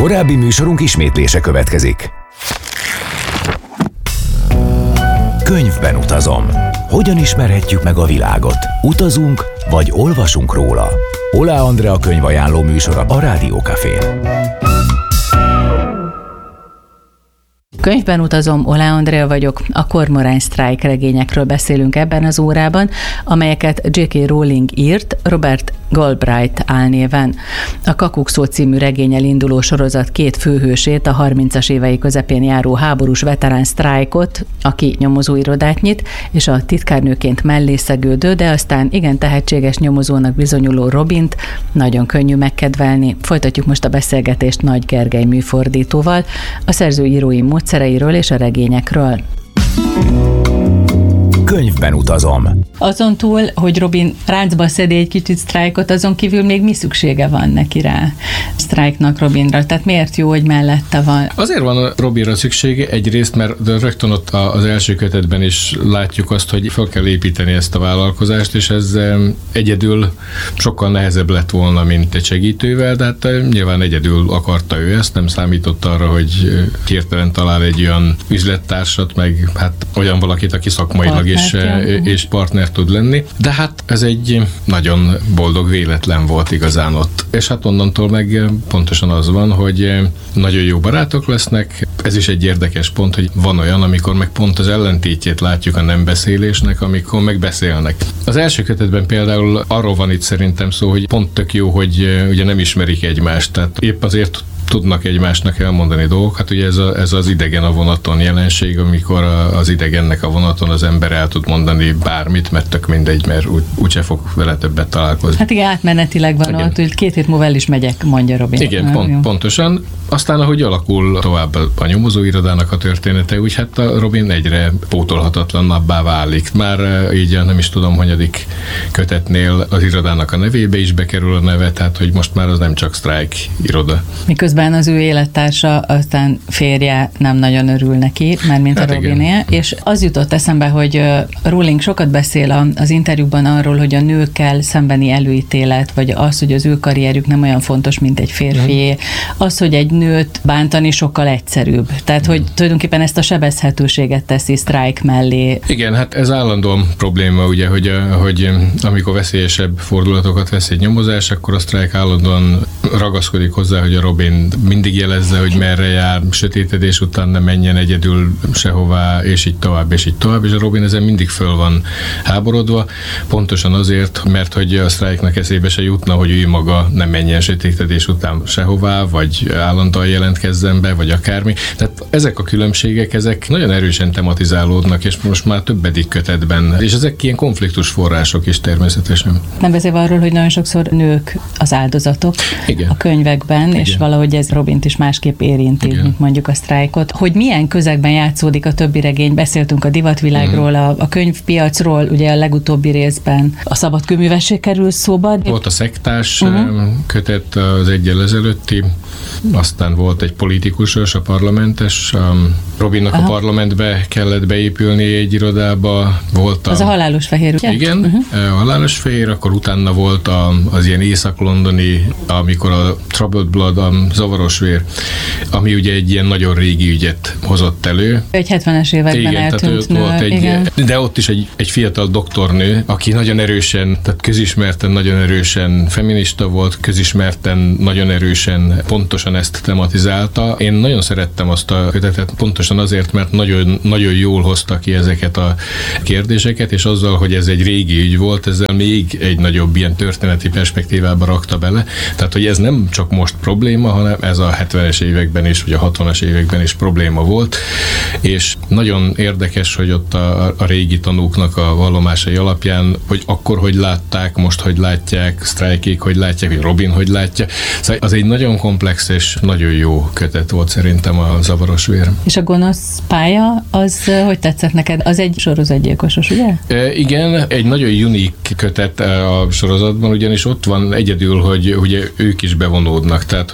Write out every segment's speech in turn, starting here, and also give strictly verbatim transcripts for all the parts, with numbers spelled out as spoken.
Korábbi műsorunk ismétlése következik. Könyvben utazom. Hogyan ismerhetjük meg a világot? Utazunk, vagy olvasunk róla? Oláh Andrea könyvajánló műsora a Rádió Cafén. Könyvben utazom, Oláh Andrea vagyok, a Kormorány Strike regényekről beszélünk ebben az órában, amelyeket dzsé ká. Rowling írt, Robert Galbraith álnéven. A Kakukszó című regénnyel induló sorozat két főhősét, a harmincas évei közepén járó háborús veterán Strike-ot, aki nyomozóirodát nyit, és a titkárnőként mellé szegődő, de aztán igen tehetséges nyomozónak bizonyuló Robint nagyon könnyű megkedvelni. Folytatjuk most a beszélgetést Nagy Gergely műfordítóval, a szerző írói módszereiről és a regényekről. Könyvben utazom. Azon túl, hogy Robin ráncba szedi egy kicsit Strike-ot, azon kívül még mi szüksége van neki rá, Strike-nak, Robinra? Tehát miért jó, hogy mellette van? Azért van a Robinra szüksége egyrészt, mert rögtön ott az első kötetben is látjuk azt, hogy fel kell építeni ezt a vállalkozást, és ez egyedül sokkal nehezebb lett volna, mint egy segítővel, de hát nyilván egyedül akarta ő ezt, nem számított arra, hogy hirtelen talál egy olyan üzlettársat, meg hát olyan valakit, aki szakmailag is és partner tud lenni, de hát ez egy nagyon boldog véletlen volt igazán ott. És hát onnantól meg pontosan az van, hogy nagyon jó barátok lesznek. Ez is egy érdekes pont, hogy van olyan, amikor meg pont az ellentétjét látjuk a nem beszélésnek, amikor meg beszélnek. Az első kötetben például arról van itt szerintem szó, hogy pont tök jó, hogy ugye nem ismerik egymást, tehát épp azért tudnak egymásnak elmondani dolgok. Hát ugye ez, a, ez az idegen a vonaton jelenség, amikor a, az idegennek a vonaton az ember el tud mondani bármit, mert tök mindegy, mert úgy, úgyse fog vele többet találkozni. Hát igen, átmenetileg van igen. Ott, hogy két hét múlva el is megyek, mondja Robin. Igen, pont, pontosan. Aztán, ahogy alakul tovább a nyomozóirodának a története, úgy hát a Robin egyre pótolhatatlannabbá válik. Már így nem is tudom, hanyadik kötetnél az irodának a nevébe is bekerül a neve, tehát hogy most már az nem csak Strike iroda. Miközben az ő élettársa, aztán férje nem nagyon örül neki, mármint hát a Robinél, és az jutott eszembe, hogy Rowling sokat beszél az interjúban arról, hogy a nőkkel szembeni előítélet, vagy az, hogy az ő karrierjük nem olyan fontos, mint egy férfié, az, hogy egy nőt bántani sokkal egyszerűbb. Tehát, hogy tulajdonképpen ezt a sebezhetőséget teszi Strike mellé. Igen, hát ez állandóan probléma, ugye, hogy, hogy amikor veszélyesebb fordulatokat vesz egy nyomozás, akkor a Strike állandóan ragaszkodik hozzá, hogy a Robin mindig jelezze, hogy merre jár, sötétedés után ne menjen egyedül sehová, és így tovább, és így tovább, és a Robin ezen mindig föl van háborodva, pontosan azért, mert hogy a Strike-nak eszébe se jutna, hogy ő maga nem menjen sötétedés után sehová, vagy állandóan jelentkezzen be, vagy akármi. Tehát ezek a különbségek, ezek nagyon erősen tematizálódnak, és most már többedik kötetben, és ezek ilyen konfliktus források is természetesen. Nem beszélve arról, hogy nagyon sokszor nők az áldozatok igen. a könyvekben, igen. és valahogy ez Robint is másképp érinti, igen. mint mondjuk a Strike-ot. Hogy milyen közegben játszódik a többi regény? Beszéltünk a divatvilágról, mm. a, a könyvpiacról, ugye a legutóbbi részben a szabadkőművesség kerül szóba. Volt a szektás uh-huh. kötet az egyel ezelőtti, aztán volt egy politikusos, a parlamentes, a Robinnak Aha. a parlamentbe kellett beépülni egy irodába. Volt a, az a halálos fehér, ugye? Igen, uh-huh. a halálos fehér, akkor utána volt a, az ilyen észak-londoni, amikor a Troubled Blood, a zavaros vér, ami ugye egy ilyen nagyon régi ügyet hozott elő. Egy hetvenes években igen, eltűnt nő. Volt egy, igen. De ott is egy, egy fiatal doktornő, aki nagyon erősen, tehát közismerten nagyon erősen feminista volt, közismerten nagyon erősen pontosan ezt tematizálta. Én nagyon szerettem azt a kötetet, pontosan azért, mert nagyon, nagyon jól hozta ki ezeket a kérdéseket, és azzal, hogy ez egy régi ügy volt, ezzel még egy nagyobb ilyen történeti perspektívába rakta bele. Tehát, hogy ez nem csak most probléma, hanem ez a hetvenes években is, vagy a hatvanas években is probléma volt, és nagyon érdekes, hogy ott a, a régi tanúknak a vallomásai alapján, hogy akkor hogy látták, most hogy látják, Strike-ék hogy látják, hogy Robin hogy látja. Szóval az egy nagyon komplex és nagyon jó kötet volt szerintem a zavaros vér. És a gonosz pálya, az hogy tetszett neked? Az egy sorozatgyilkosos, ugye? E, igen, egy nagyon unik kötet a sorozatban, ugyanis ott van egyedül, hogy ugye ők is bevonódnak, tehát hogy itt kimondják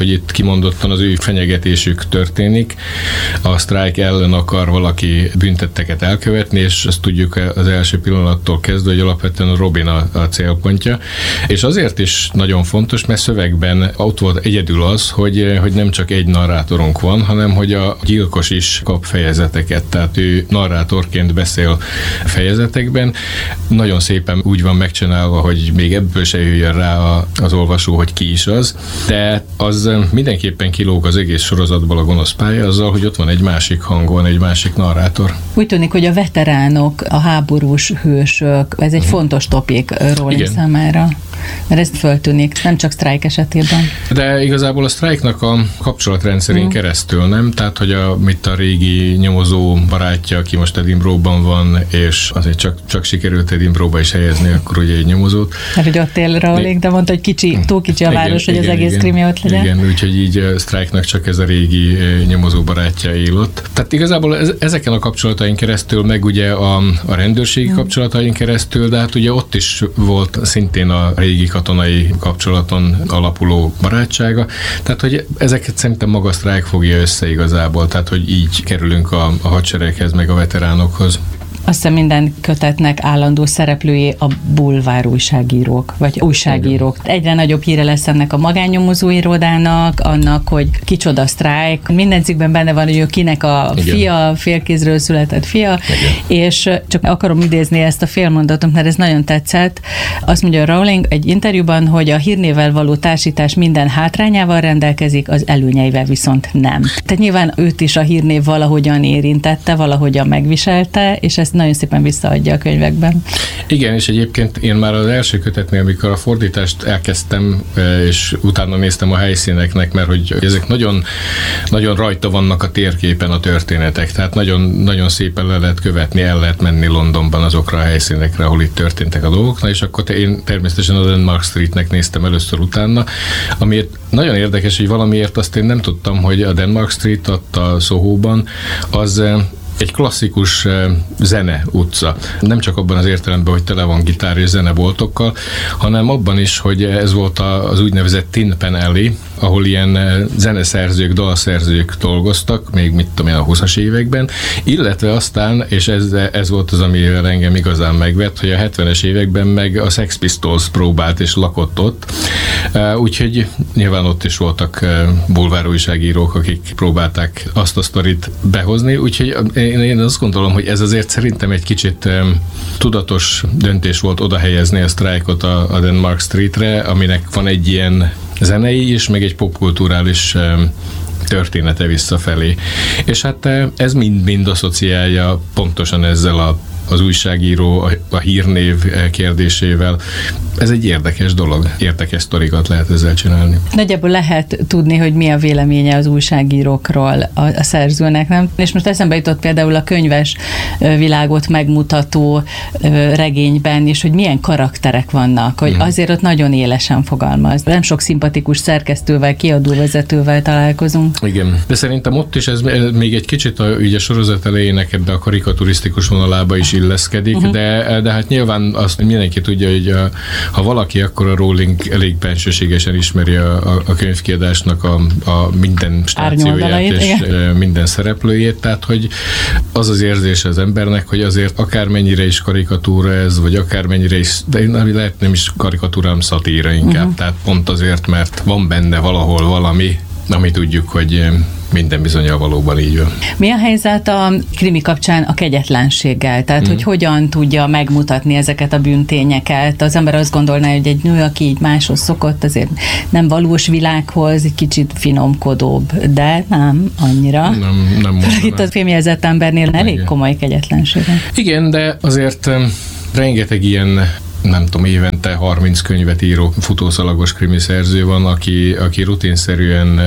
kimondottan az ő fenyegetésük történik. A sztrájk ellen akar valaki büntetteket elkövetni, és ezt tudjuk az első pillanattól kezdve, hogy alapvetően Robin a, a célpontja. És azért is nagyon fontos, mert szövegben ott volt egyedül az, hogy, hogy nem csak egy narrátorunk van, hanem hogy a gyilkos is kap fejezeteket, tehát ő narrátorként beszél fejezetekben. Nagyon szépen úgy van megcsinálva, hogy még ebből se jöjjön rá az olvasó, hogy ki is az, de az mindenképpen kilóg az egész sorozatból a gonosz pálya azzal, hogy ott van egy másik hang, van egy másik narrátor. Úgy tűnik, hogy a veteránok, a háborús hősök, ez egy uh-huh. fontos topik Rowling számára. Mert ez föltűnik, nem csak Strike esetében. De igazából a Strike-nak a kapcsolatrendszerén mm. keresztül, nem? Tehát, hogy a, mit a régi nyomozó barátja, aki most Edinburghban van, és azért csak, csak sikerült Edinburghba is helyezni, akkor ugye egy nyomozót. Mert hogy ott él Rowling, de mondta, hogy kicsi, túl kicsi a város, igen, hogy igen, az egész krimi ott legyen. Igen, úgyhogy így Strike-nak csak ez a régi nyomozó barátja él ott. Tehát igazából ez, ezeken a kapcsolatain keresztül, meg ugye a, a rendőrségi mm. kapcsolatain keresztül, de hát ugye ott is volt szintén a régi katonai kapcsolaton alapuló barátsága. Tehát, hogy ezeket szerintem maga Strike fogja össze igazából, tehát, hogy így kerülünk a, a hadsereghez, meg a veteránokhoz. Azt hiszem minden kötetnek állandó szereplői a bulvár újságírók, vagy újságírók. Igen. Egyre nagyobb híre lesz ennek a magánnyomozó irodának, annak, hogy kicsoda Strike. Minden cikkben benne van, hogy ő kinek a Igen. fia, félkézről született fia, Igen. és csak akarom idézni ezt a félmondatot, mert ez nagyon tetszett. Azt mondja Rowling egy interjúban, hogy a hírnévvel való társítás minden hátrányával rendelkezik, az előnyeivel viszont nem. Tehát nyilván őt is a hírnév valahogyan érintette, valahogyan megviselte, és ezt nagyon szépen visszaadja a könyvekben. Igen, és egyébként én már az első kötetnél, amikor a fordítást elkezdtem, és utána néztem a helyszíneknek, mert hogy ezek nagyon, nagyon rajta vannak a térképen a történetek, tehát nagyon, nagyon szépen le lehet követni, el lehet menni Londonban azokra a helyszínekre, ahol itt történtek a dolgok, és akkor én természetesen a Denmark Streetnek néztem először utána, amiért nagyon érdekes, hogy valamiért azt én nem tudtam, hogy a Denmark Street ott a Soho-ban, az egy klasszikus zene utca. Nem csak abban az értelemben, hogy tele van gitár és zeneboltokkal, hanem abban is, hogy ez volt az úgynevezett Tin Pan Alley, ahol ilyen zeneszerzők, dalszerzők dolgoztak, még mit tudom én, a húszas években, illetve aztán, és ez, ez volt az, amivel engem igazán megvett, hogy a hetvenes években meg a Sex Pistols próbált és lakott ott. Úgyhogy nyilván ott is voltak bulvárújságírók, akik próbálták azt a sztorit behozni, úgyhogy én, én azt gondolom, hogy ez azért szerintem egy kicsit um, tudatos döntés volt oda helyezni a Strike-ot a, a Denmark Streetre, aminek van egy ilyen zenei is, meg egy popkulturális um, története visszafelé. És hát ez mind-mind asszociálja pontosan ezzel a az újságíró, a, a hírnév kérdésével. Ez egy érdekes dolog. Érdekes sztorikat lehet ezzel csinálni. Nagyjából lehet tudni, hogy mi a véleménye az újságírókról a, a szerzőnek, nem? És most eszembe jutott például a könyves világot megmutató regényben is, hogy milyen karakterek vannak, hogy azért ott nagyon élesen fogalmaz. Nem sok szimpatikus szerkesztővel, kiadóvezetővel találkozunk. Igen, de szerintem ott is ez még egy kicsit a, ugye a sorozat elejének ebbe a karikaturisztikus vonalába is illeszkedik, uh-huh. de, de hát nyilván azt mindenki tudja, hogy a, ha valaki, akkor a Rowling elég bensőségesen ismeri a, a, a könyvkiadásnak a, a minden stációját és igen. minden szereplőjét, tehát hogy az az érzése az embernek, hogy azért akármennyire is karikatúra ez, vagy akármennyire is, de lehet nem is karikatúra, hanem szatíra inkább, uh-huh. tehát pont azért, mert van benne valahol valami, ami tudjuk, hogy minden bizonnyal valóban így van. Mi a helyzet a krimi kapcsán a kegyetlenséggel? Tehát, mm. hogy hogyan tudja megmutatni ezeket a bűntényeket? Az ember azt gondolná, hogy egy nő, aki így máshoz szokott, azért nem valós világhoz, egy kicsit finomkodóbb, de nem annyira. Nem, nem mondanám. Itt a fémjelzett embernél elég Igen. komoly kegyetlenség. Igen, de azért rengeteg ilyen nem tudom, évente harminc könyvet író futószalagos krimiszerző van, aki, aki rutinszerűen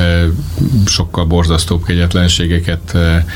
sokkal borzasztóbb kegyetlenségeket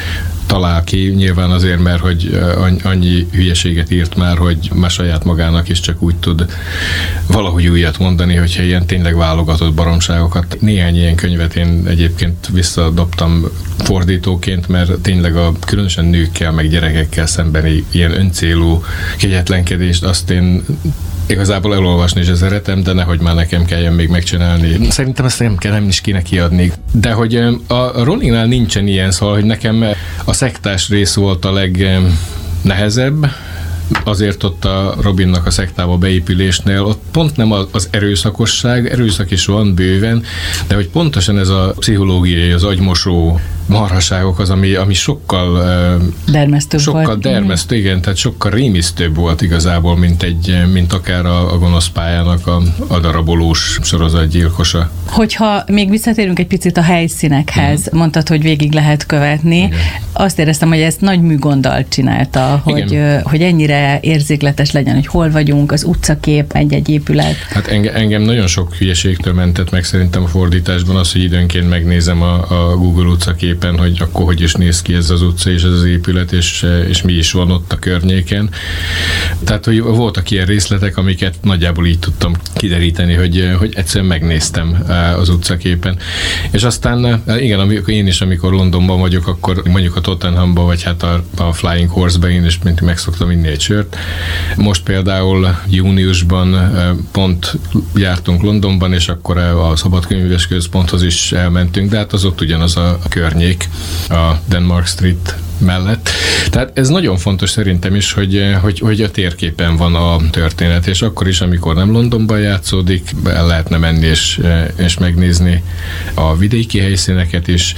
talál ki, nyilván azért, mert hogy annyi hülyeséget írt már, hogy már saját magának is csak úgy tud valahogy újat mondani, hogyha ilyen tényleg válogatott baromságokat. Néhány ilyen könyvet én egyébként visszadobtam fordítóként, mert tényleg a különösen nőkkel, meg gyerekekkel szembeni ilyen öncélú kegyetlenkedést, azt én igazából elolvasni is szeretem, de nehogy már nekem kelljen még megcsinálni. Szerintem ezt nem kell, nem is kéne kiadni. De hogy a Rollingnál nincsen ilyen, szóval, hogy nekem a szektás rész volt a legnehezebb, azért ott a Robinnak a szektába beépülésnél, ott pont nem az erőszakosság, erőszak is van bőven, de hogy pontosan ez a pszichológiai, az agymosó marhaságok az, ami, ami sokkal dermesztőbb sokkal volt. dermesztő, igen, tehát sokkal rémisztőbb volt igazából, mint, egy, mint akár a, a gonosz pályának a, a darabolós sorozatgyilkosa. Hogyha még visszatérünk egy picit a helyszínekhez, uh-huh. mondtad, hogy végig lehet követni, igen. Azt éreztem, hogy ezt nagy műgonddal csinálta, hogy, hogy ennyire érzékletes legyen, hogy hol vagyunk, az utcakép, egy-egy épület. Hát engem, engem nagyon sok hülyeségtől mentett meg szerintem a fordításban az, hogy időnként megnézem a, a Google utcakép, hogy akkor hogy is néz ki ez az utca és ez az épület, és, és mi is van ott a környéken. Tehát, hogy voltak ilyen részletek, amiket nagyjából így tudtam kideríteni, hogy, hogy egyszerűen megnéztem az utcaképen. És aztán, igen, amikor én is, amikor Londonban vagyok, akkor mondjuk a Tottenhamban, vagy hát a, a Flying Horse-ben én is mindig meg szoktam inni egy sört. Most például júniusban pont jártunk Londonban, és akkor a Szabadkönyvműves Központhoz is elmentünk, de hát az ott ugyanaz a környék, a Denmark Street mellett. Tehát ez nagyon fontos szerintem is, hogy, hogy, hogy a térképen van a történet, és akkor is, amikor nem Londonban játszódik, el lehetne menni és, és megnézni a vidéki helyszíneket is,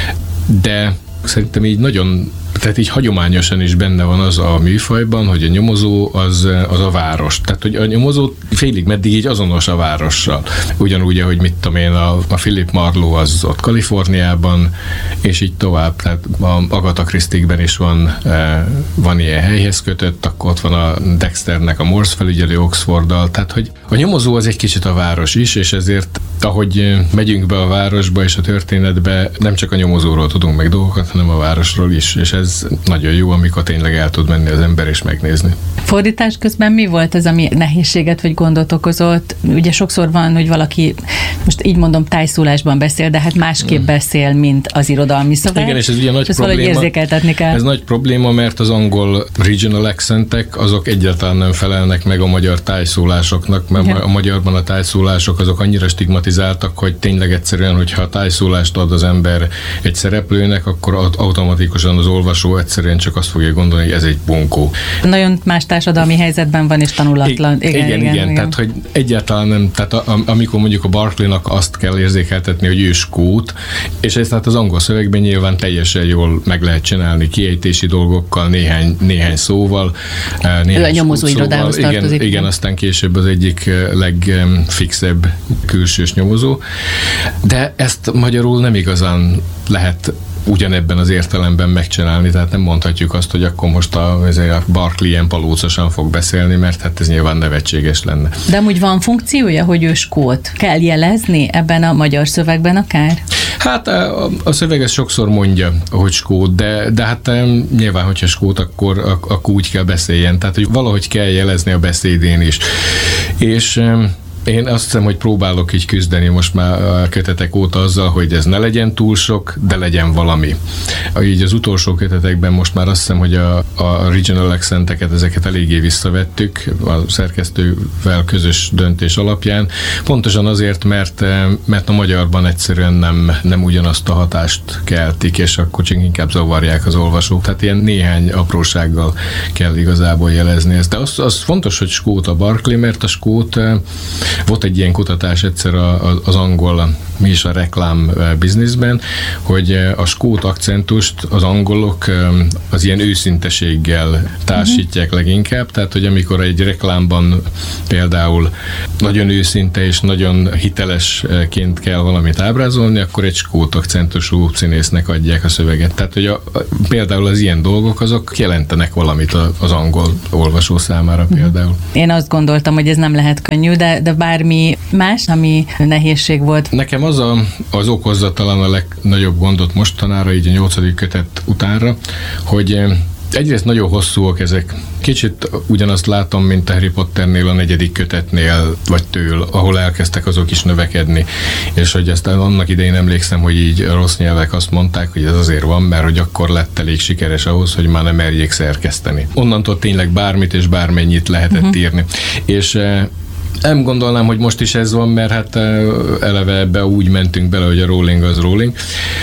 de szerintem így nagyon, tehát így hagyományosan is benne van az a műfajban, hogy a nyomozó az, az a város. Tehát, hogy a nyomozó félig meddig így azonos a várossal. Ugyanúgy, ahogy mit tudom én, a, a Philip Marlowe az ott Kaliforniában, és így tovább. Tehát a Agatha Christie-ben is van, van ilyen helyhez kötött, akkor ott van a Dexternek a Morse felügyelő Oxforddal. Tehát, hogy a nyomozó az egy kicsit a város is, és ezért, ahogy megyünk be a városba és a történetbe, nem csak a nyomozóról tudunk meg dolgokat, hanem a városról is, és ez nagyon jó, amikor tényleg el tud menni az ember és megnézni. Fordítás közben mi volt ez, ami nehézséget vagy gondot okozott? Ugye sokszor van, hogy valaki, most így mondom, tájszólásban beszél, de hát másképp beszél, mint az irodalmi szöveg. Igen, és ez ugye nagy és probléma. Érzékeltetni kell. Ez nagy probléma, mert az angol regional accentek, azok egyáltalán nem felelnek meg a magyar tájszólásoknak, mert igen. A magyarban a tájszólások azok annyira stigmatizáltak, hogy tényleg egyszerűen, hogyha a tájszólást ad az ember egy szereplőnek, akkor automatikusan az olvasó egyszerűen csak azt fogja gondolni, hogy ez egy bunkó. Nagyon más társadalmi helyzetben van, és tanulatlan. Igen, igen, igen, igen, igen. Tehát, hogy egyáltalán nem, tehát a, amikor mondjuk a Barclaynak azt kell érzékeltetni, hogy ő skót, és ezt hát az angol szövegben nyilván teljesen jól meg lehet csinálni, kiejtési dolgokkal, néhány, néhány szóval, néhány a nyomozóirodához tartozik. Igen, igen, aztán később az egyik legfixebb külsős nyomozó. De ezt magyarul nem igazán lehet ugyanebben az értelemben megcsinálni, tehát nem mondhatjuk azt, hogy akkor most a, a Barclay ilyen palócosan fog beszélni, mert hát ez nyilván nevetséges lenne. De amúgy van funkciója, hogy ő skót? Kell jelezni ebben a magyar szövegben akár? Hát a, a szöveg ezt sokszor mondja, hogy skót, de, de hát nyilván, hogyha skót, akkor, akkor úgy kell beszéljen, tehát hogy valahogy kell jelezni a beszédén is. És én azt hiszem, hogy próbálok így küzdeni most már a kötetek óta azzal, hogy ez ne legyen túl sok, de legyen valami. Így az utolsó kötetekben most már azt hiszem, hogy a, a regional accenteket, ezeket eléggé visszavettük a szerkesztővel közös döntés alapján. Pontosan azért, mert, mert a magyarban egyszerűen nem, nem ugyanazt a hatást keltik, és akkor csak inkább zavarják az olvasók. Tehát ilyen néhány aprósággal kell igazából jelezni ezt. De az, az fontos, hogy skót a Barclay, mert a skót volt egy ilyen kutatás egyszer az angol, mi is a reklám bizniszben, hogy a skót akcentust az angolok az ilyen őszinteséggel társítják leginkább, tehát hogy amikor egy reklámban például nagyon őszinte és nagyon hitelesként kell valamit ábrázolni, akkor egy skót akcentusú színésznek adják a szöveget. Tehát, hogy a, például az ilyen dolgok azok jelentenek valamit az angol olvasó számára például. Én azt gondoltam, hogy ez nem lehet könnyű, de, de bármi más, ami nehézség volt? Nekem az a, az okozza talán a legnagyobb gondot mostanára, így a nyolcadik kötet utánra, hogy Egyrészt nagyon hosszúak ezek. Kicsit ugyanazt látom, mint a Harry Potternél, a negyedik kötetnél, vagy től, ahol elkezdtek azok is növekedni. És hogy aztán annak idején emlékszem, hogy így a rossz nyelvek azt mondták, hogy ez azért van, mert hogy akkor lett elég sikeres ahhoz, hogy már nem merjék szerkeszteni. Onnantól tényleg bármit és bármennyit lehetett uh-huh. írni. És nem gondolnám, hogy most is ez van, mert hát eleve ebbe úgy mentünk bele, hogy a Rowling az Rowling.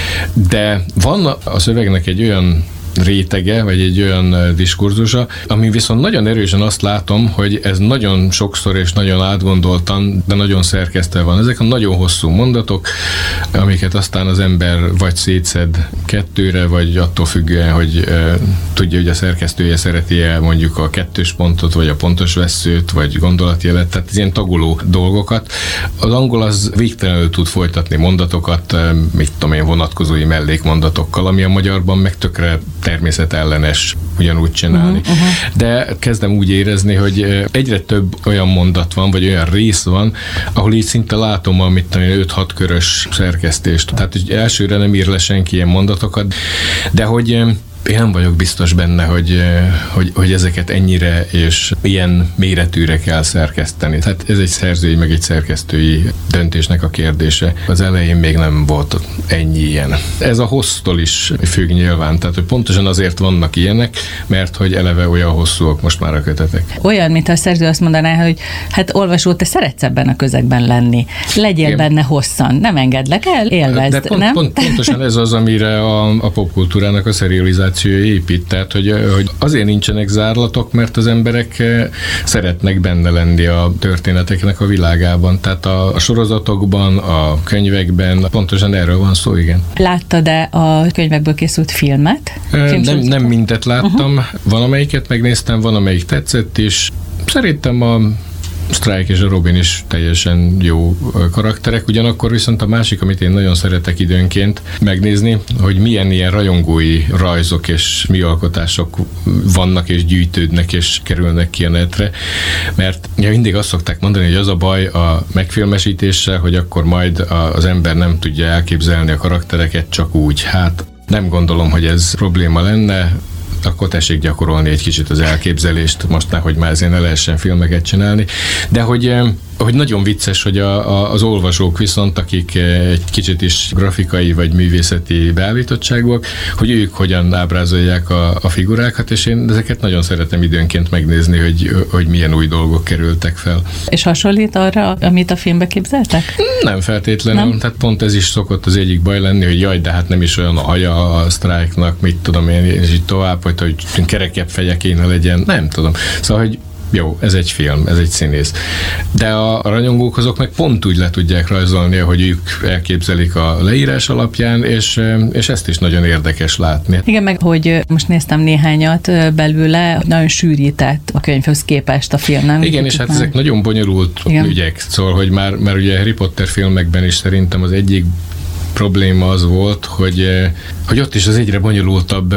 De van a szövegnek egy olyan rétege, vagy egy olyan diskurzusa, ami viszont nagyon erősen azt látom, hogy ez nagyon sokszor és nagyon átgondoltan, de nagyon szerkesztve van. Ezek a nagyon hosszú mondatok, amiket aztán az ember vagy szétszed kettőre, vagy attól függően, hogy e, tudja, hogy a szerkesztője szereti-e mondjuk a kettős pontot, vagy a pontos vesszőt, vagy gondolatjelet, tehát ilyen tagoló dolgokat. Az angol az végtelenül tud folytatni mondatokat, mit tudom én, vonatkozói mellékmondatokkal, ami a magyarban meg tökre természetellenes ugyanúgy csinálni. Uh-huh, uh-huh. De kezdem úgy érezni, hogy egyre több olyan mondat van, vagy olyan rész van, ahol így szinte látom a mit tudom, öt-hat körös szerkesztést. Tehát hogy elsőre nem ír le senki ilyen mondatokat, de hogy én nem vagyok biztos benne, hogy, hogy, hogy ezeket ennyire és ilyen méretűre kell szerkeszteni. Tehát ez egy szerzői, meg egy szerkesztői döntésnek a kérdése. Az elején még nem volt ennyi ilyen. Ez a hossztól is függ nyilván, tehát hogy pontosan azért vannak ilyenek, mert hogy eleve olyan hosszúak most már a kötetek. Olyan, mintha a szerző azt mondaná, hogy hát olvasó, te szeretsz ebben a közegben lenni. Legyél Igen. benne hosszan, nem engedlek el, élvezd, De pont, nem? Pont, pontosan ez az, amire a, a popkultúrának a serializáció épít, tehát hogy, hogy azért nincsenek zárlatok, mert az emberek szeretnek benne lenni a történeteknek a világában, tehát a, a sorozatokban, a könyvekben, pontosan erről van szó, igen. Láttad-e a könyvekből készült filmet? Nem, nem mindet láttam, uh-huh. van amelyiket megnéztem, van amelyik tetszett is. Szerintem a Strike és a Robin is teljesen jó karakterek, ugyanakkor viszont a másik, amit én nagyon szeretek időnként megnézni, hogy milyen ilyen rajongói rajzok és mi alkotások vannak és gyűjtődnek és kerülnek ki a netre, mert ja, mindig azt szokták mondani, hogy az a baj a megfilmesítéssel, hogy akkor majd az ember nem tudja elképzelni a karaktereket csak úgy. Hát nem gondolom, hogy ez probléma lenne, akkor tessék gyakorolni egy kicsit az elképzelést, most már, hogy már ezért ne lehessen filmeket csinálni, de hogy, hogy nagyon vicces, hogy a, a, az olvasók viszont, akik egy kicsit is grafikai vagy művészeti beállítottságúak, hogy ők hogyan ábrázolják a, a figurákat, és én ezeket nagyon szeretem időnként megnézni, hogy, hogy milyen új dolgok kerültek fel. És hasonlít arra, amit a filmbe képzeltek? Nem feltétlenül, nem? Tehát pont ez is szokott az egyik baj lenni, hogy jaj, de hát nem is olyan a haja a Strike-nak, mit tudom én, és így tovább, hogy, hogy kerekebb feje kéne legyen, nem tudom. Szóval, hogy jó, ez egy film, ez egy színész. De a rajongók azok meg pont úgy le tudják rajzolni, hogy ők elképzelik a leírás alapján, és, és ezt is nagyon érdekes látni. Igen, meg hogy most néztem néhányat belőle, nagyon sűrített a könyvhöz képest a film, nem? Igen, és hát már ezek nagyon bonyolult Igen. ügyek, szóval, hogy már, már ugye Harry Potter filmekben is szerintem az egyik probléma az volt, hogy, hogy ott is az egyre bonyolultabb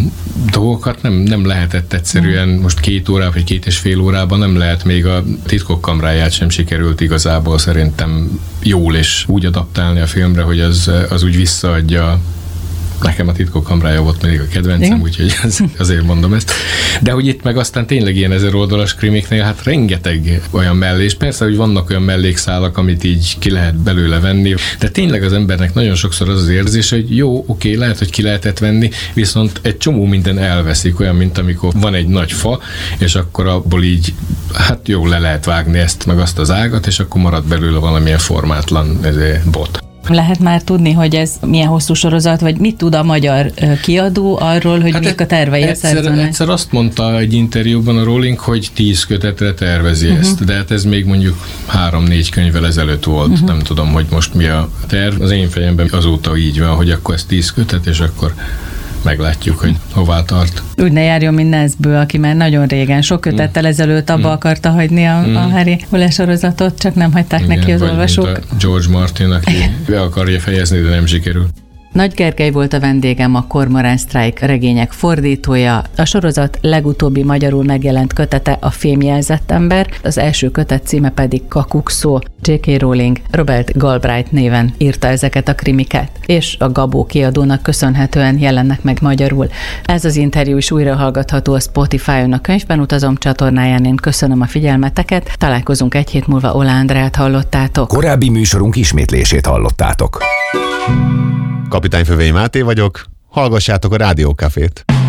dolgokat nem, nem lehetett egyszerűen, most két órában, vagy két és fél órában nem lehet, még a Titkok kamráját sem sikerült igazából szerintem jól és úgy adaptálni a filmre, hogy az, az úgy visszaadja. Nekem a Titkok kamrája volt még a kedvencem, úgyhogy azért mondom ezt. De hogy itt meg aztán tényleg ilyen ezer oldalas krimiknél, hát rengeteg olyan mellés. Persze, hogy vannak olyan mellékszálak, amit így ki lehet belőle venni, de tényleg az embernek nagyon sokszor az az érzés, hogy jó, oké, lehet, hogy ki lehetett venni, viszont egy csomó minden elveszik, olyan, mint amikor van egy nagy fa, és akkor abból így, hát jó, le lehet vágni ezt, meg azt az ágat, és akkor marad belőle valamilyen formátlan bot. Lehet már tudni, hogy ez milyen hosszú sorozat, vagy mit tud a magyar kiadó arról, hogy hát mik a tervei a szerzőnek? Egyszer azt mondta egy interjúban a Rowling, hogy tíz kötetre tervezi uh-huh. ezt, de hát ez még mondjuk három-négy könyvvel ezelőtt volt. Uh-huh. Nem tudom, hogy most mi a terv. Az én fejemben azóta így van, hogy akkor ez tíz kötet, és akkor meglátjuk, hogy hová tart. Úgy ne járjon, mint Nesbő, aki már nagyon régen, sok kötettel ezelőtt abba mm. akarta hagyni a, mm. a Harry Hole sorozatot, csak nem hagyták Igen, neki az olvasók. George Martin, aki be akarja fejezni, de nem sikerül. Nagy Gergely volt a vendégem, a Cormorán Strike regények fordítója. A sorozat legutóbbi magyarul megjelent kötete a Fémjelzett ember, az első kötet címe pedig Kakukszó. jé ká. Rowling Robert Galbraith néven írta ezeket a krimiket, és a Gabó kiadónak köszönhetően jelennek meg magyarul. Ez az interjú is újra hallgatható a Spotify-on, a Könyvben utazom csatornáján. Én köszönöm a figyelmeteket, találkozunk egy hét múlva. Oláh Andreát hallottátok. Korábbi műsorunk ismétlését hallottátok. Kapitány Fövei Máté vagyok, hallgassátok a Rádiókafét.